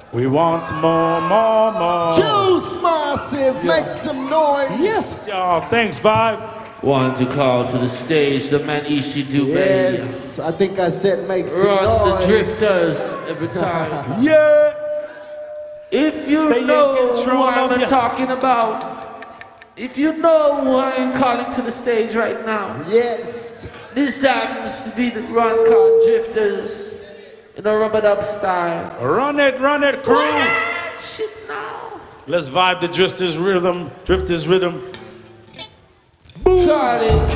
We want more. Juice Massive, make some noise. Yes, y'all. Thanks, Vibe. Want to call to the stage the man Ishidu. Yes, I think I said make some Run noise. the drifters every time. Yeah. If you Stay in know control who I'm of ya. talking about, if you know who I am calling to the stage right now, Yes. this happens to be the Run Call Drifters in a rub-a-dub style. Run it, crew. What? Shit now. Let's vibe the drifters rhythm. Call it